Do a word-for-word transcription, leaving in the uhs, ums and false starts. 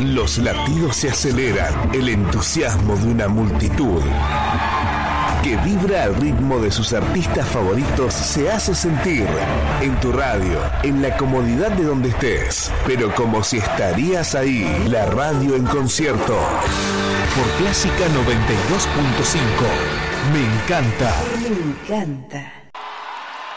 Los latidos se aceleran, el entusiasmo de una multitud que vibra al ritmo de sus artistas favoritos se hace sentir en tu radio, en la comodidad de donde estés, pero como si estarías ahí. La radio en concierto por Clásica noventa y dos punto cinco. Me encanta. Me encanta.